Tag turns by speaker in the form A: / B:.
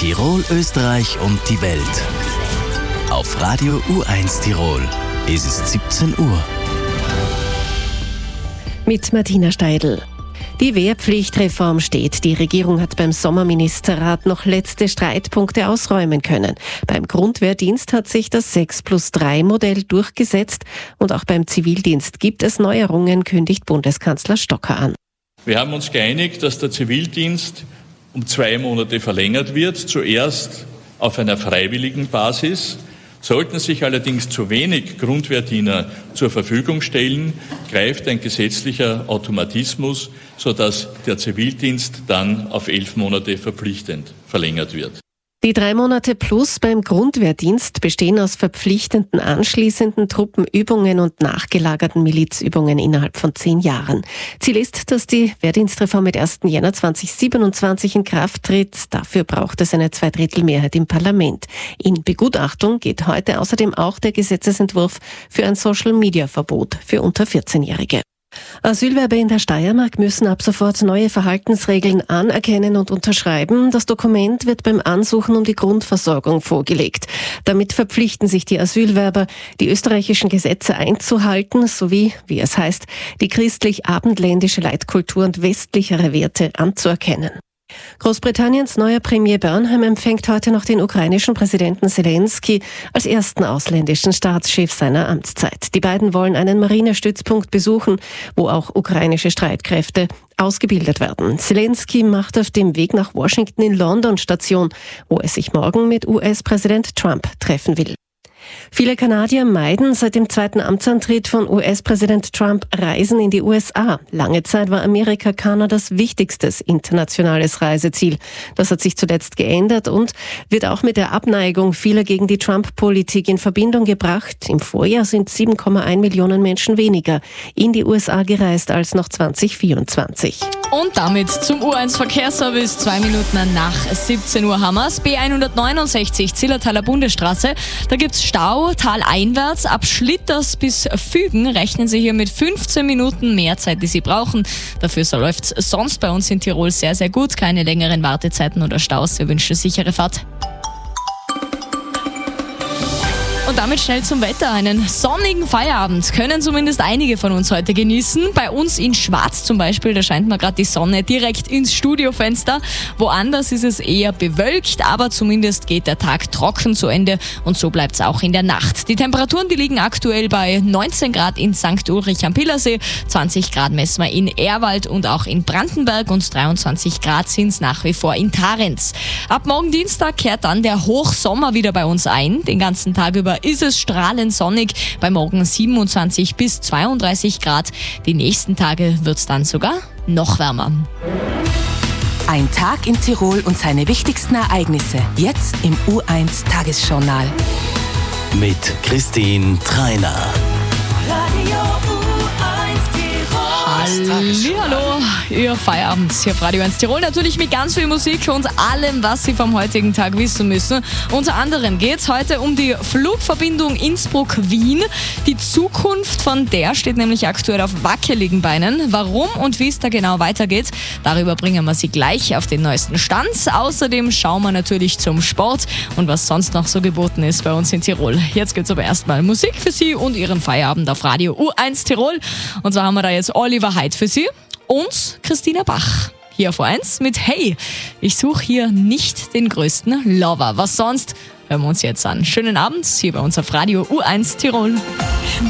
A: Tirol, Österreich und die Welt. Auf Radio U1 Tirol ist es 17 Uhr.
B: Mit Martina Steidl. Die Wehrpflichtreform steht. Die Regierung hat beim Sommerministerrat noch letzte Streitpunkte ausräumen können. Beim Grundwehrdienst hat sich das 6+3-Modell durchgesetzt und auch beim Zivildienst gibt es Neuerungen, kündigt Bundeskanzler Stocker an.
C: Wir haben uns geeinigt, dass der Zivildienst um 2 Monate verlängert wird, zuerst auf einer freiwilligen Basis. Sollten sich allerdings zu wenig Grundwehrdiener zur Verfügung stellen, greift ein gesetzlicher Automatismus, sodass der Zivildienst dann auf 11 Monate verpflichtend verlängert wird.
B: Die 3 Monate plus beim Grundwehrdienst bestehen aus verpflichtenden anschließenden Truppenübungen und nachgelagerten Milizübungen innerhalb von 10 Jahren. Ziel ist, dass die Wehrdienstreform mit 1. Jänner 2027 in Kraft tritt. Dafür braucht es eine 2/3 im Parlament. In Begutachtung geht heute außerdem auch der Gesetzesentwurf für ein Social-Media-Verbot für unter 14-Jährige. Asylwerber in der Steiermark müssen ab sofort neue Verhaltensregeln anerkennen und unterschreiben. Das Dokument wird beim Ansuchen um die Grundversorgung vorgelegt. Damit verpflichten sich die Asylwerber, die österreichischen Gesetze einzuhalten, sowie, wie es heißt, die christlich-abendländische Leitkultur und westlichere Werte anzuerkennen. Großbritanniens neuer Premier Burnham empfängt heute noch den ukrainischen Präsidenten Zelensky als ersten ausländischen Staatschef seiner Amtszeit. Die beiden wollen einen Marinestützpunkt besuchen, wo auch ukrainische Streitkräfte ausgebildet werden. Zelensky macht auf dem Weg nach Washington in London Station, wo er sich morgen mit US-Präsident Trump treffen will. Viele Kanadier meiden seit dem zweiten Amtsantritt von US-Präsident Trump Reisen in die USA. Lange Zeit war Amerika Kanadas wichtigstes internationales Reiseziel. Das hat sich zuletzt geändert und wird auch mit der Abneigung vieler gegen die Trump-Politik in Verbindung gebracht. Im Vorjahr sind 7,1 Millionen Menschen weniger in die USA gereist als noch 2024.
D: Und damit zum U1 Verkehrsservice. 2 Minuten nach 17 Uhr haben wir's. B169 Zillertaler Bundesstraße. Da gibt's Stau taleinwärts. Ab Schlitters bis Fügen rechnen Sie hier mit 15 Minuten mehr Zeit, die Sie brauchen. Dafür läuft's sonst bei uns in Tirol sehr, sehr gut. Keine längeren Wartezeiten oder Staus. Wir wünschen sichere Fahrt. Und damit schnell zum Wetter. Einen sonnigen Feierabend können zumindest einige von uns heute genießen. Bei uns in Schwarz zum Beispiel, da scheint mir gerade die Sonne direkt ins Studiofenster. Woanders ist es eher bewölkt, aber zumindest geht der Tag trocken zu Ende und so bleibt es auch in der Nacht. Die Temperaturen, die liegen aktuell bei 19 Grad in St. Ulrich am Pillersee, 20 Grad messen wir in Ehrwald und auch in Brandenberg und 23 Grad sind es nach wie vor in Tarenz. Ab morgen Dienstag kehrt dann der Hochsommer wieder bei uns ein. Den ganzen Tag über ist es strahlend sonnig, bei morgen 27 bis 32 Grad. Die nächsten Tage wird es dann sogar noch wärmer.
E: Ein Tag in Tirol und seine wichtigsten Ereignisse. Jetzt im U1 Tagesjournal.
A: Mit Christine Treiner.
D: Hallihallo, Ihr Feierabend hier auf Radio 1 Tirol. Natürlich mit ganz viel Musik und allem, was Sie vom heutigen Tag wissen müssen. Unter anderem geht es heute um die Flugverbindung Innsbruck-Wien. Die Zukunft von der steht nämlich aktuell auf wackeligen Beinen. Warum und wie es da genau weitergeht, darüber bringen wir Sie gleich auf den neuesten Stand. Außerdem schauen wir natürlich zum Sport und was sonst noch so geboten ist bei uns in Tirol. Jetzt gibt es aber erstmal Musik für Sie und Ihren Feierabend auf Radio U1 Tirol. Und so haben wir da jetzt Oliver Heid für Sie und Christina Bach. Hier auf U1 mit Hey, ich suche hier nicht den größten Lover. Was sonst? Hören wir uns jetzt an. Schönen Abend hier bei uns auf Radio U1 Tirol.